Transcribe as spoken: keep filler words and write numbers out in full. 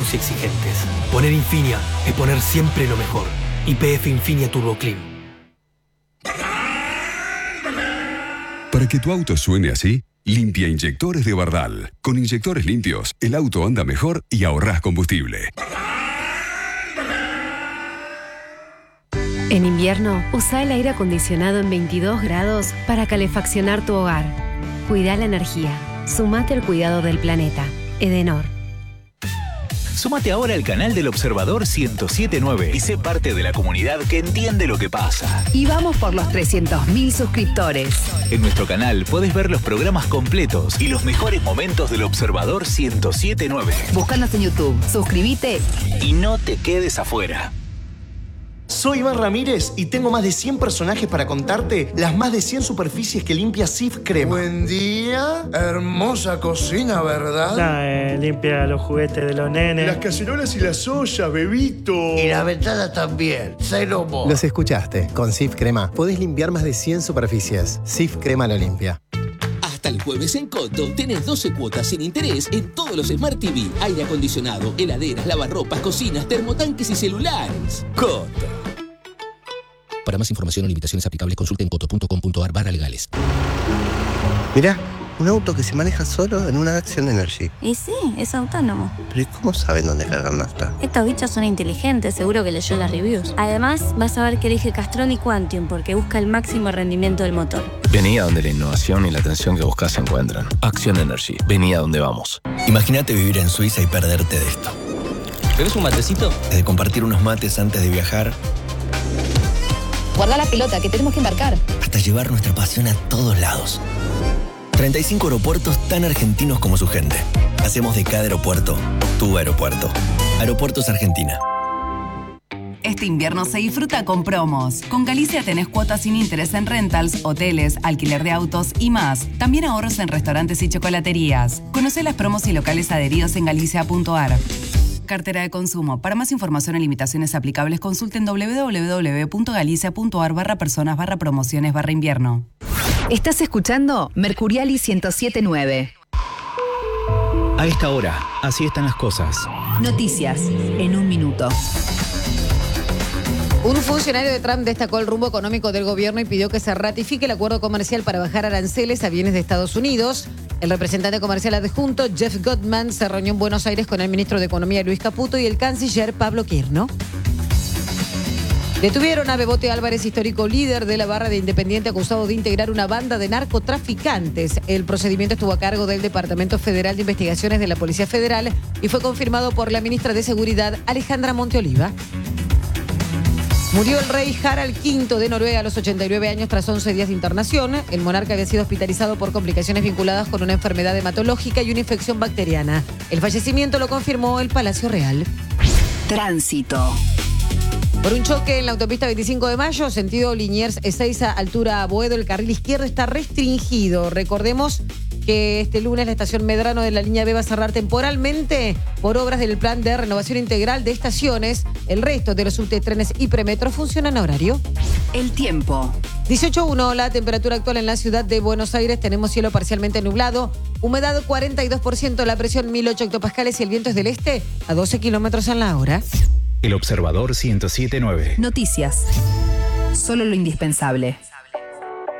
rigurosos y exigentes. Poner Infinia es poner siempre lo mejor. Y P F Infinia Turbo Clean. Para que tu auto suene así, limpia inyectores de Bardal. Con inyectores limpios, el auto anda mejor y ahorrás combustible. En invierno, usa el aire acondicionado en veintidós grados para calefaccionar tu hogar. Cuida la energía. Sumate al cuidado del planeta. Edenor. Súmate ahora al canal del Observador ciento siete punto nueve y sé parte de la comunidad que entiende lo que pasa. Y vamos por los trescientos mil suscriptores. En nuestro canal podés ver los programas completos y los mejores momentos del Observador ciento siete punto nueve. Búscanos en YouTube, suscríbete y no te quedes afuera. Soy Iván Ramírez y tengo más de cien personajes para contarte las más de cien superficies que limpia Cif Crema. Buen día, hermosa cocina, ¿verdad? La, eh, limpia los juguetes de los nenes. Las cacerolas y las ollas, bebito. Y la ventana también, cero mo. Los escuchaste, con Cif Crema podés limpiar más de cien superficies. Cif Crema lo limpia. Hasta el jueves en Coto tenés doce cuotas sin interés en todos los Smart T V, aire acondicionado, heladeras, lavarropas, cocinas, termotanques y celulares. Coto. Para más información o limitaciones aplicables consulte en coto punto com punto ar barra legales. Mirá, un auto que se maneja solo en una Action Energy. Y sí, es autónomo. ¿Pero y cómo saben dónde cargar nafta? Estos bichos son inteligentes, seguro que leyó las reviews. Además, vas a ver que elige Castrol y Quantium porque busca el máximo rendimiento del motor. Vení a donde la innovación y la atención que buscas se encuentran. Action Energy. Vení a donde vamos. Imagínate vivir en Suiza y perderte de esto. ¿Querés un matecito? De compartir unos mates antes de viajar. Guarda la pelota, que tenemos que embarcar. Hasta llevar nuestra pasión a todos lados. treinta y cinco aeropuertos tan argentinos como su gente. Hacemos de cada aeropuerto tu aeropuerto. Aeropuertos Argentina. Este invierno se disfruta con promos. Con Galicia tenés cuotas sin interés en rentals, hoteles, alquiler de autos y más. También ahorros en restaurantes y chocolaterías. Conocé las promos y locales adheridos en galicia punto ar. Cartera de consumo. Para más información y limitaciones aplicables, consulten doble u doble u doble u punto galicia punto ar barra personas barra promociones barra invierno. Estás escuchando Mercuriali ciento siete punto nueve. A esta hora, así están las cosas. Noticias en un minuto. Un funcionario de Trump destacó el rumbo económico del gobierno y pidió que se ratifique el acuerdo comercial para bajar aranceles a bienes de Estados Unidos. El representante comercial adjunto, Jeff Goodman, se reunió en Buenos Aires con el ministro de Economía, Luis Caputo, y el canciller, Pablo Quirno. Detuvieron a Bebote Álvarez, histórico líder de la barra de Independiente, acusado de integrar una banda de narcotraficantes. El procedimiento estuvo a cargo del Departamento Federal de Investigaciones de la Policía Federal y fue confirmado por la ministra de Seguridad, Alejandra Monteoliva. Murió el rey Harald quinto de Noruega a los ochenta y nueve años tras once días de internación. El monarca había sido hospitalizado por complicaciones vinculadas con una enfermedad hematológica y una infección bacteriana. El fallecimiento lo confirmó el Palacio Real. Tránsito. Por un choque en la autopista veinticinco de mayo, sentido Liniers-Ezeiza, altura Boedo, el carril izquierdo está restringido. Recordemos que este lunes la estación Medrano de la línea B va a cerrar temporalmente por obras del plan de renovación integral de estaciones. El resto de los subtrenes y premetros funcionan a horario. El tiempo. dieciocho punto uno, la temperatura actual en la ciudad de Buenos Aires. Tenemos cielo parcialmente nublado, humedad cuarenta y dos por ciento, la presión mil ocho hectopascales y el viento es del este a doce kilómetros en la hora. El Observador ciento siete punto nueve. Noticias. Solo lo indispensable.